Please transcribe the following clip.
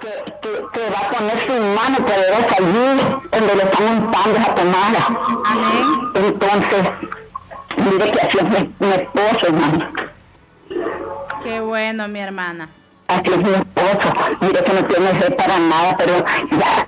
que va a poner su mano poderosa allí donde le están untando esa pomada. Amén. Entonces, mire que así es mi esposo, hermano. Qué bueno, mi hermana. Así es mi esposo. Mire que no tiene fe para nada, pero ya